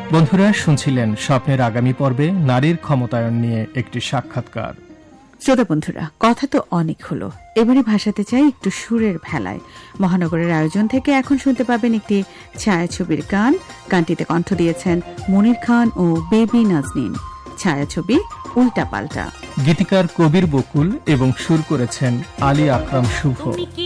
বন্ধুরা শুনছিলেন স্বপ্নের আগামী পর্বে নারীর ক্ষমতায়ন নিয়ে একটি সাক্ষাৎকার। শ্রোতা বন্ধুরা, কথা তো অনেক হলো, এবারে ভাসাতে চাই একটু সুরের ভেলায়। মহানগরের আয়োজন থেকে এখন শুনতে পাবেন একটি ছায়াছবির গান। গানটিতে কণ্ঠ দিয়েছেন মনির খান ও বেবি নাজনীন। ছায়াছবি উল্টা পাল্টা। গীতিকার কবির বকুল এবং সুর করেছেন আলী আকরাম শুভ।